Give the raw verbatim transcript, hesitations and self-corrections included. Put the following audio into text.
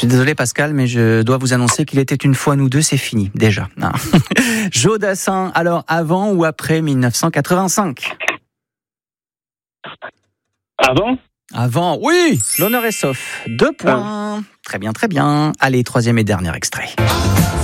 suis désolé Pascal, mais je dois vous annoncer qu'il était une fois nous deux, c'est fini déjà. Hein. Joe Dassin, alors avant ou après dix-neuf cent quatre-vingt-cinq? Avant? Avant, oui, l'honneur est sauf. Deux points. Ah. Très bien, très bien. Allez, troisième et dernier extrait.